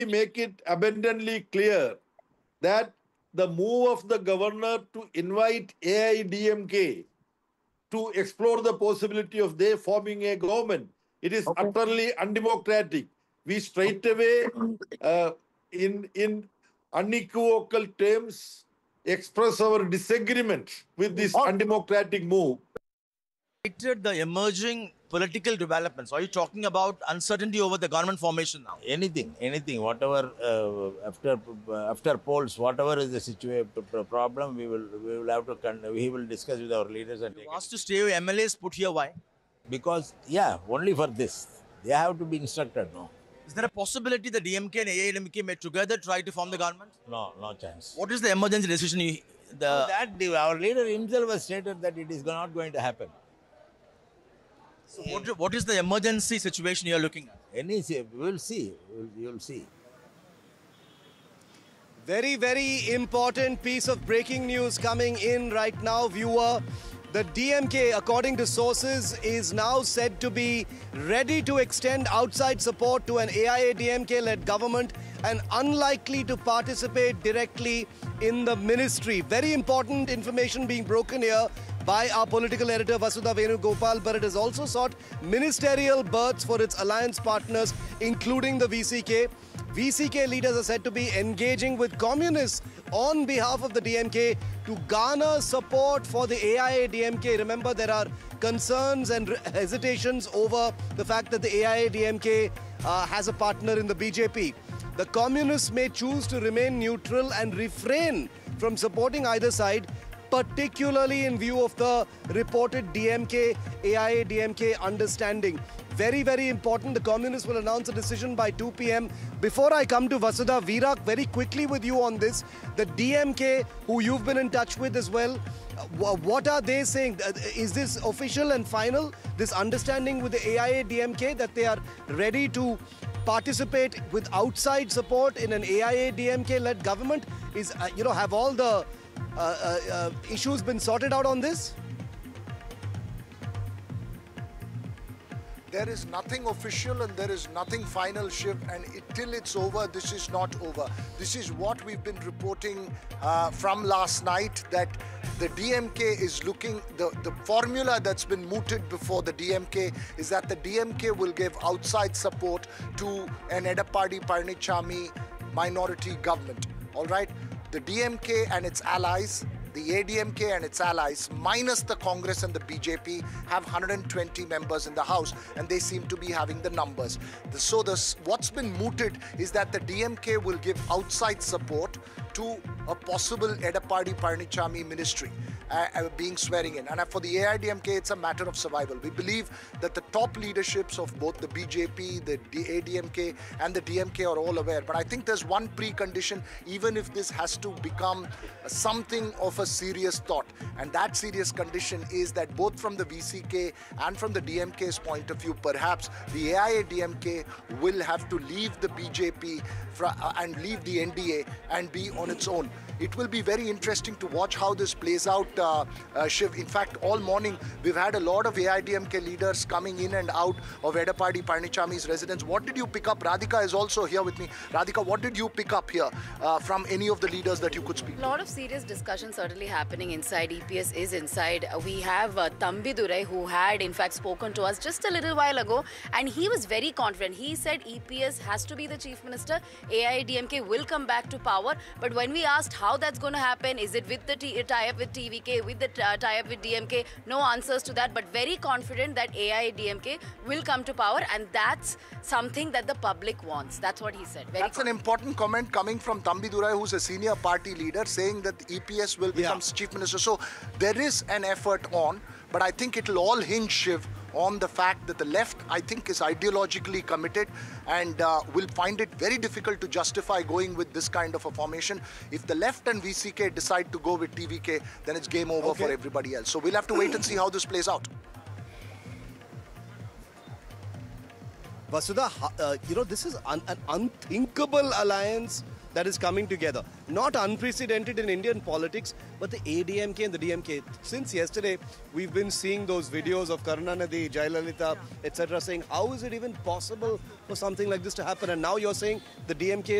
make it abundantly clear that the move of the governor to invite AIDMK to explore the possibility of they forming a government, it is utterly undemocratic. We straight away, in unequivocal terms, express our disagreement with this undemocratic move. The emerging political developments. Are you talking about uncertainty over the government formation now? Anything, whatever after polls, whatever is the problem, we will have to we will discuss with our leaders and You asked to stay your MLAs put here. Why? because only for this they have to be instructed. No, Is there a possibility the DMK and AIDMK may together try to form the government? no chance. What is the emergency decision? Our leader himself has stated that it is not going to happen. So what is the emergency situation you are looking at? We will see. You'll see. Very, very important piece of breaking news coming in right now, viewer. The DMK, according to sources, is now said to be ready to extend outside support to an AIADMK-led government and unlikely to participate directly in the ministry. Very important information being broken here by our political editor Vasudha Venugopal, but it has also sought ministerial berths for its alliance partners, including the VCK. VCK leaders are said to be engaging with communists on behalf of the DMK to garner support for the AIADMK. Remember, there are concerns and hesitations over the fact that the AIADMK has a partner in the BJP. The communists may choose to remain neutral and refrain from supporting either side, particularly in view of the reported DMK, AIADMK understanding. Very, very important. The communists will announce a decision by 2 p.m. Before I come to Vasudha, Virak, very quickly with you on this. The DMK, who you've been in touch with as well, what are they saying? Is this official and final, this understanding with the AIADMK that they are ready to participate with outside support in an AIADMK-led government? Have all the issues been sorted out on this? There is nothing official and there is nothing final, Shiv, and till it's over, this is not over. This is what we've been reporting from last night, that the DMK is looking, the formula that's been mooted before the DMK is that the DMK will give outside support to an Edappadi Palanichami minority government, all right? The DMK and its allies, the ADMK and its allies, minus the Congress and the BJP, have 120 members in the House, and they seem to be having the numbers. What's been mooted is that the DMK will give outside support to a possible Edappadi Palanichami ministry being swearing in. And for the AIDMK, it's a matter of survival. We believe that the top leaderships of both the BJP, the ADMK and the DMK are all aware. But I think there's one precondition, even if this has to become something of a serious thought. And that serious condition is that both from the VCK and from the DMK's point of view, perhaps the AIADMK will have to leave the BJP and leave the NDA and be on its own. It will be very interesting to watch how this plays out, Shiv. In fact, all morning we've had a lot of AIADMK leaders coming in and out of Edappadi Palanichami's residence. What did you pick up? Radhika is also here with me. Radhika, what did you pick up here from any of the leaders that you could speak to? A lot of serious discussion certainly happening inside. EPS is inside. We have Thambidurai, who had in fact spoken to us just a little while ago, and he was very confident. He said EPS has to be the chief minister. AIADMK will come back to power. But when we asked how that's going to happen, is it with the tie-up with TVK, with the tie-up with DMK, no answers to that, but very confident that AIADMK will come to power, and that's something that the public wants. That's what he said. That's an important comment coming from Thambidurai, who's a senior party leader, saying that EPS will become chief minister. So there is an effort on, but I think it'll all hinge, Shiv, on the fact that the left, I think, is ideologically committed and will find it very difficult to justify going with this kind of a formation. If the left and VCK decide to go with TVK, then it's game over for everybody else. So we'll have to wait and see how this plays out. Vasudha, this is an unthinkable alliance that is coming together. Not unprecedented in Indian politics, but the ADMK and the DMK. Since yesterday, we've been seeing those videos of Karunanidhi, Jayalalitha, etc., saying, how is it even possible for something like this to happen? And now you're saying the DMK